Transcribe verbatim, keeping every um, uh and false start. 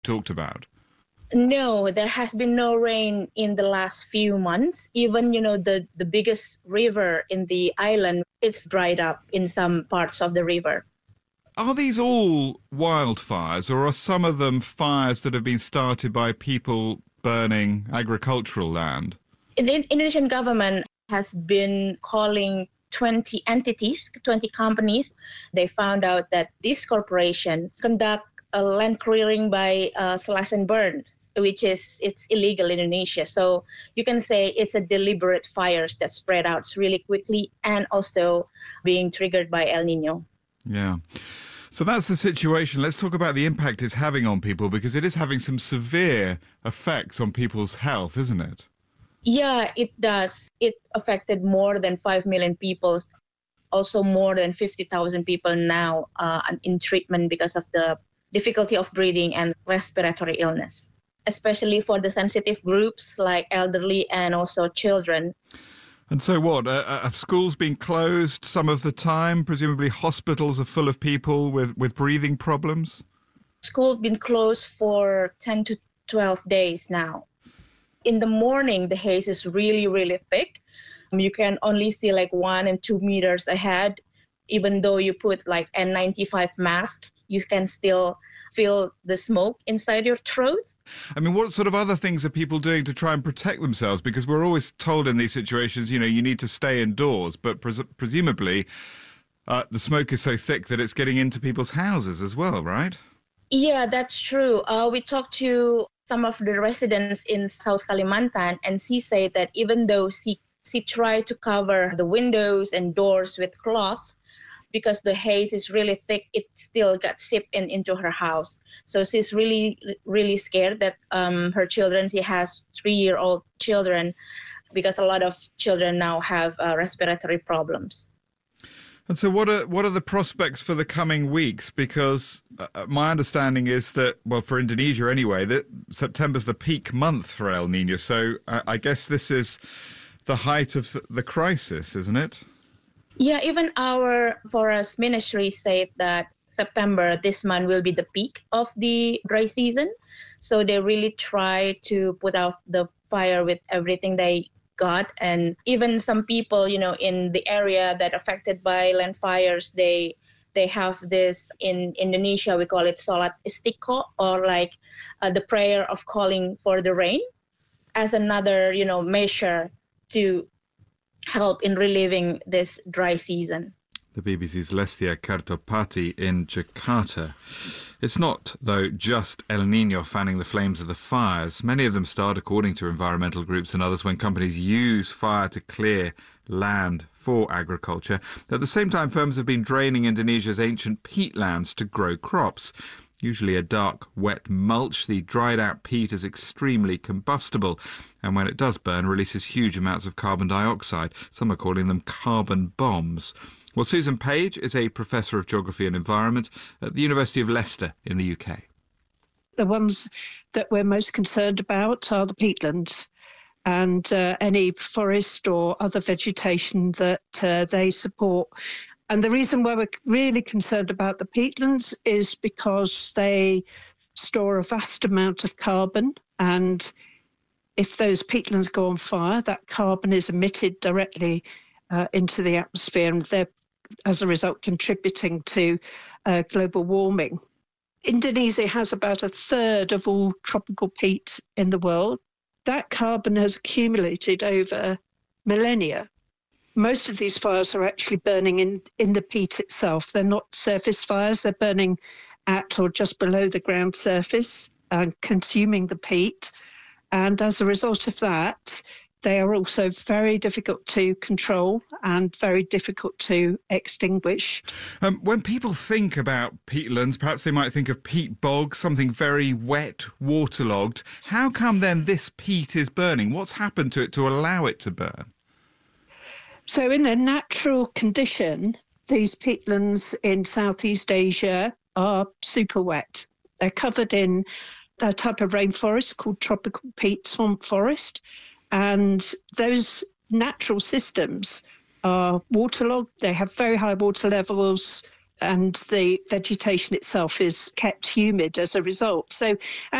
talked about? No, there has been no rain in the last few months. Even, you know, the, the biggest river in the island, it's dried up in some parts of the river. Are these all wildfires, or are some of them fires that have been started by people burning agricultural land? The Indonesian government has been calling twenty entities, twenty companies. They found out that this corporation conduct a land clearing by uh, slash and burn, which is it's illegal in Indonesia. So you can say it's a deliberate fires that spread out really quickly and also being triggered by El Nino. Yeah. So that's the situation. Let's talk about the impact it's having on people, because it is having some severe effects on people's health, isn't it? Yeah, it does. It affected more than five million people. Also more than fifty thousand people now uh, in treatment because of the difficulty of breathing and respiratory illness, especially for the sensitive groups like elderly and also children. And so what? Uh, have schools been closed some of the time? Presumably hospitals are full of people with, with breathing problems? School's been closed for ten to twelve days now. In the morning, the haze is really, really thick. You can only see like one and two meters ahead. Even though you put like N ninety-five mask, you can still feel the smoke inside your throat. I mean, what sort of other things are people doing to try and protect themselves? Because we're always told in these situations, you know, you need to stay indoors, but pres- presumably uh, the smoke is so thick that it's getting into people's houses as well, right? Yeah, that's true. Uh, we talked to some of the residents in South Kalimantan, and she said that even though she, she tried to cover the windows and doors with cloth, because the haze is really thick, it still got seeped in into her house. So she's really, really scared that um, her children, she has three-year-old children, because a lot of children now have uh, respiratory problems. And so what are what are the prospects for the coming weeks? Because uh, my understanding is that, well, for Indonesia anyway, that September's the peak month for El Nino. So uh, I guess this is the height of the crisis, isn't it? Yeah, even our forest ministry said that September, this month, will be the peak of the dry season. So they really try to put out the fire with everything they got. And even some people, you know, in the area that affected by land fires, they they have this, in Indonesia, we call it Salat Istiqo, or like uh, the prayer of calling for the rain, as another, you know, measure to help in relieving this dry season. The B B C's Lesthia Kartopati in Jakarta. It's not, though, just El Nino fanning the flames of the fires. Many of them start, according to environmental groups and others, when companies use fire to clear land for agriculture. At the same time, firms have been draining Indonesia's ancient peatlands to grow crops. Usually a dark, wet mulch, the dried-out peat is extremely combustible, and when it does burn, releases huge amounts of carbon dioxide. Some are calling them carbon bombs. Well, Susan Page is a professor of geography and environment at the University of Leicester in the U K. The ones that we're most concerned about are the peatlands and uh, any forest or other vegetation that uh, they support. And the reason why we're really concerned about the peatlands is because they store a vast amount of carbon, and if those peatlands go on fire, that carbon is emitted directly uh, into the atmosphere, and they're, as a result, contributing to uh, global warming. Indonesia has about a third of all tropical peat in the world. That carbon has accumulated over millennia. Most of these fires are actually burning in, in the peat itself. They're not surface fires. They're burning at or just below the ground surface and consuming the peat. And as a result of that, they are also very difficult to control and very difficult to extinguish. Um, when people think about peatlands, perhaps they might think of peat bogs, something very wet, waterlogged. How come then this peat is burning? What's happened to it to allow it to burn? So in their natural condition, these peatlands in Southeast Asia are super wet. They're covered in a type of rainforest called tropical peat swamp forest. And those natural systems are waterlogged. They have very high water levels. and the vegetation itself is kept humid as a result. So